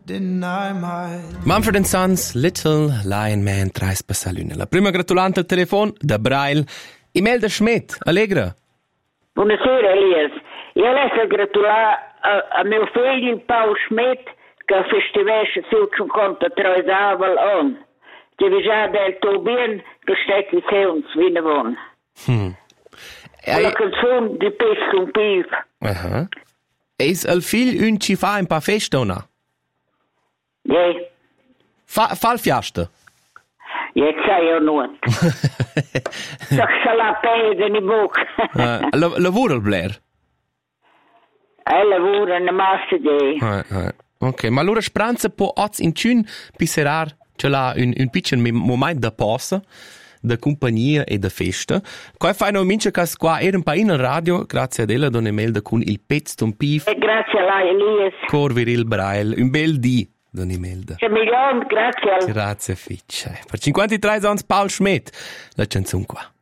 deny my... Mumford & Sons, Little Lion Man, trais per salune. La prima gratulante al telefon, da Braille, Imelda Schmidt, allegra. Buonasera, Elias. Io voglio gratulare a mio figlio Paul Schmidt, che festivesce su 53 anni. Che vi già del tuo bien, che steht di se uns Winnevon. La canzone di Pesco un Piv. Eis al figlio un ci fa un pa festa o no? Yeah. Fa il fiasta? Jetzt sei io nuot. Sag se la pede in bocca. Lavora il Blair? Lavora in massa di. Ok, ma allora spranza può oz in cun pisserar ce l'ha un piccolo momento da posa, da compagnia e da festa. Qua fai no mince che qua era un po' in radio, grazie ad ella Don Imelda con il pezzo d'un pif. E grazie a lei, Elias. Cor viril Braille, un bel di Don Imelda. Grazie. Grazie Fitch. Per 53 anni Paul Schmidt, la canzone qua.